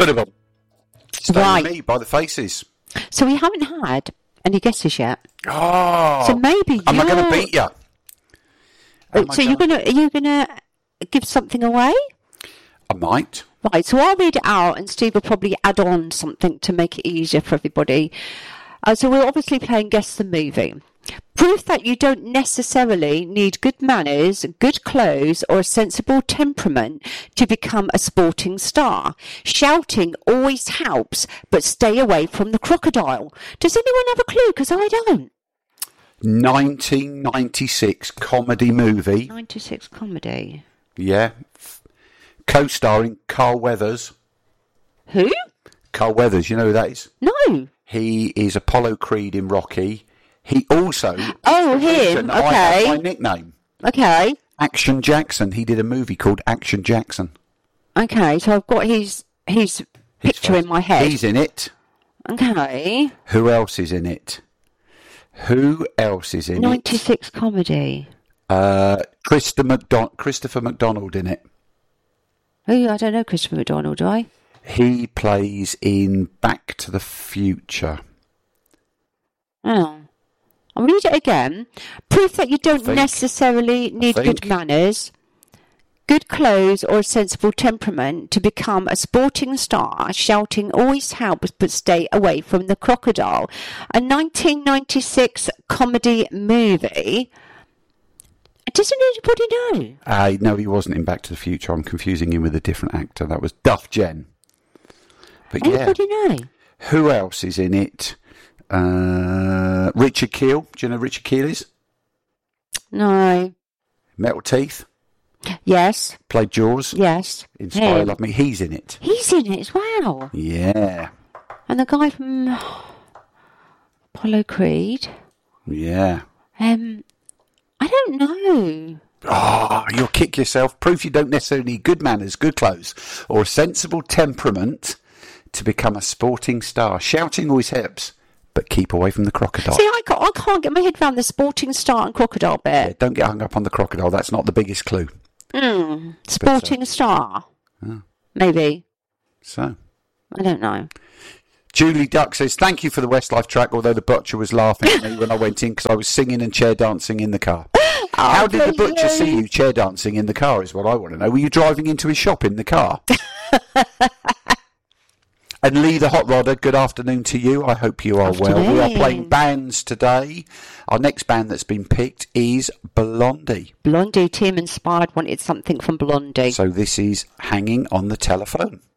Put them on. Stay Right. With Me by the Faces. So we haven't had any guesses yet. Oh. So maybe Am I going to beat you? So are you gonna give something away? I might. Right, so I'll read it out and Steve will probably add on something to make it easier for everybody. So we're obviously playing Guess the Movie. Proof that you don't necessarily need good manners, good clothes or a sensible temperament to become a sporting star. Shouting always helps, but stay away from the crocodile. Does anyone have a clue? Because I don't. 1996 comedy movie. 96 comedy. Yeah. Co-starring Carl Weathers. Who? Carl Weathers, you know who that is? No. He is Apollo Creed in Rocky. He also... Oh, him. I Okay. have my nickname. Okay. Action Jackson. He did a movie called Action Jackson. Okay, so I've got his picture in my head. He's in it. Okay. Who else is in it? Who else is in 96 comedy. it? Christopher McDonald in it. Oh, I don't know Christopher McDonald, do I? He plays in Back to the Future. Oh. I'll read it again. Proof that you don't necessarily need good manners, good clothes or a sensible temperament to become a sporting star. Shouting always helps, but stay away from the crocodile. A 1996 comedy movie. Doesn't anybody know? No, he wasn't in Back to the Future. I'm confusing him with a different actor. That was Duff Jen. But Anybody know? Who else is in it? Richard Keel. Do you know who Richard Keel is? No. Metal Teeth. Yes. Played Jaws. Yes. In Spy Love Me. He's in it. He's in it as well. Yeah. And the guy from Apollo Creed. Yeah. I don't know. Oh, you'll kick yourself. Proof you don't necessarily need good manners, good clothes, or a sensible temperament to become a sporting star. Shouting always helps, but keep away from the crocodile. See, I can't get my head around the sporting star and crocodile bit. Yeah, don't get hung up on the crocodile. That's not the biggest clue. Sporting star. Maybe. So. I don't know. Julie Duck says, thank you for the Westlife track, although the butcher was laughing at me when I went in because I was singing and chair dancing in the car. How did the butcher see you chair dancing in the car is what I want to know. Were you driving into his shop in the car? And Lee the Hot Rodder, good afternoon to you. I hope you are well. We are playing bands today. Our next band that's been picked is Blondie. Blondie, Team Inspired wanted something from Blondie. So this is Hanging on the Telephone.